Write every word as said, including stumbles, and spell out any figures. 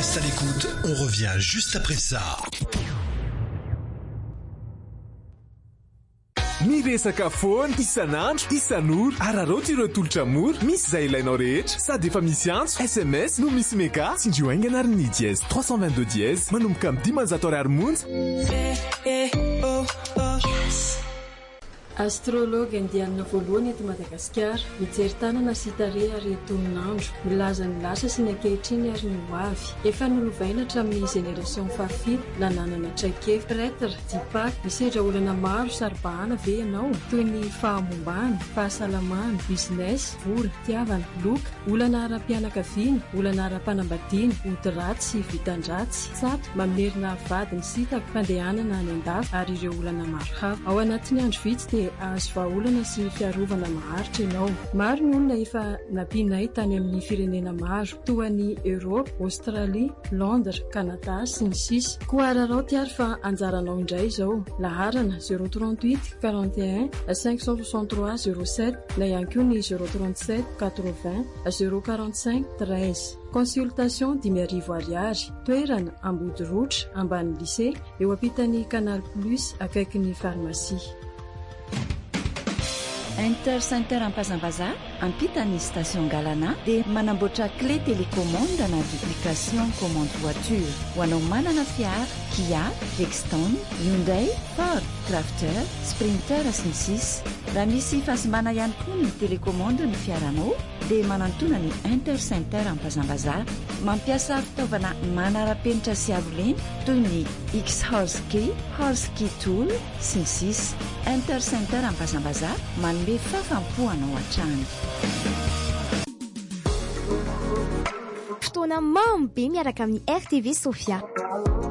Reste à l'écoute, on revient juste après ça. Miresaka foana isan'andro isan'ora araroty ireo tolotra mora misy izay ilainao rehetra sady efa misy antso sms no misy mega tsindrio aingana ary ny dièse trois cent vingt-deux dièse manomboka amin'ny dimanjato ariary monja. Astrologue indianina voalohany eto Madagasikara mijery tanana sy tarehy ary toninandro milaza ny lasa sy ny ankehitriny ary ny hoavy efa nolovaina hatramin'ny génération fahafito nananana traikefa prêtre dipak misedra olana maro saribahana ve ianao toy ny fahamombany fahasalamana business vola tiavana loka olana ara-pianakaviana olana ara-panambadiana ody-ratsy sy vitan-dratsy sato mamerina vadiny sitako fandehanana any an-dafy ary ireo olana maro hafa ao anatin'ny andro vitsy dia azo vahaolana sy fiarovana maharitra ianao. Maro ny olona efa nampinay tany amin'ny firenena maro toa ny Europe, Australie, Londres, Canada sy ny sisa. Koa araraoty ary fa anjaranao indray izao. Laharana zéro trente-huit quarante et un cinq cent soixante-trois zéro sept na ihany koa ny zéro trente-sept quatre-vingts zéro quarante-cinq treize. Consultation dimy arivo ariary. Toerana Ambodirotra ambany lycée eo ampitan'ny Canal Plus akaikin'ny pharmacie. Inter Center Ampazambaza ampitany station Galana dia manamboatra clé télécommande na duplication commande voiture ho anao manana fiara Kia, Dexton, Hyundai, Ford, Crafter, Sprinter sy ny sisa. Raha misy fahasimana ihany koa ny télécommande ny fiaranao dia manantona ny Inter Center Ampazambaza mampiasa fitaovana manara-penitra sy avoleny toy ny X-Horse-Key, Horse-Key Tool sy ny sisa. Inter Center Ampazambaza manome fafampoanao hatrany. Fotoana mamy be miaraka amin'ny R T V Sofia.